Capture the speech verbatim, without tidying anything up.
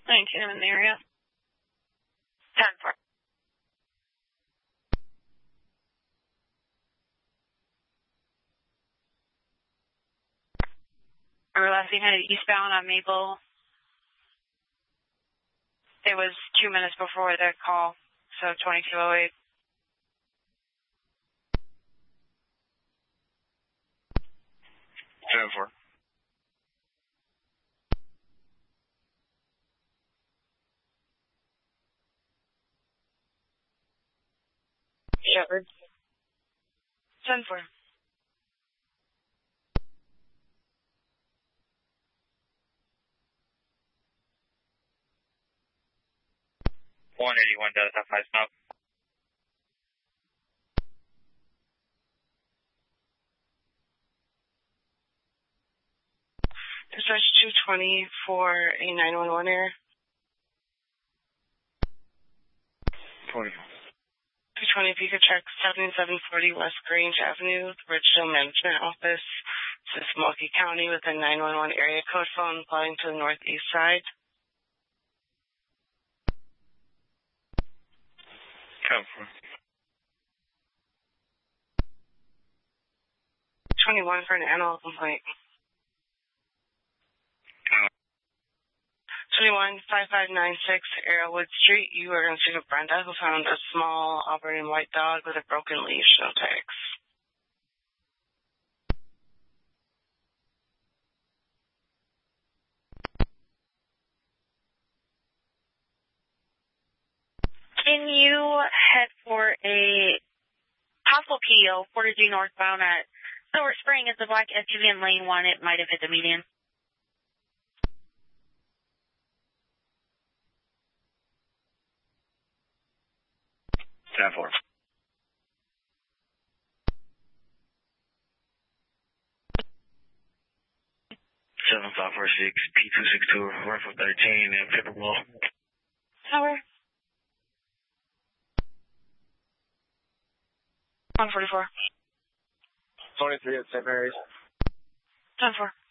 nineteen, I'm in the area. ten four. We're last seen headed eastbound on Maple. It was two minutes before the call, so twenty-two oh eight. ten four. Shepard. ten four. one eighty-one Delta five Smoke. Dispatch two twenty for a nine one one error. twenty. two twenty, if you could check seventy-seven forty West Grange Avenue, the Ridgedale Management Office. This is Milwaukee County with a nine one one area code phone calling to the northeast side. ten four. twenty-one for an animal complaint. twenty-one five five nine six Arrowwood Street. You are going to speak with Brenda, who found a small operating white dog with a broken leash, no tags. Can you head for a possible P O, Porter G northbound at Silver Spring? It's a black S U V in lane one. It might have hit the median. ten four. seven five four six P two six two Rifle thirteen and Pickleball. Tower. one forty-four. twenty-three at Saint Mary's. ten four.